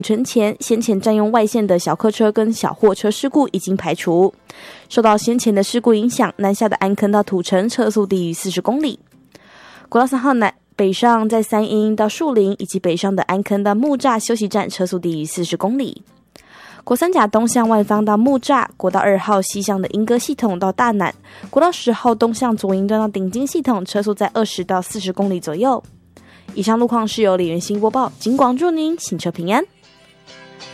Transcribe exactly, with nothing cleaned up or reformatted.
城前先前占用外线的小客车跟小货车事故已经排除。受到先前的事故影响，南下的安坑到土城车速低于四十公里。国道三号南北上在三鹰到树林，以及北上的安坑到木栅休息站车速低于四十公里。国三甲东向万方到木栅，国道二号西向的莺歌系统到大南，国道十号东向左营段到顶金系统，车速在二十到四十公里左右。以上路况是由李元新播报，警广祝您行车平安。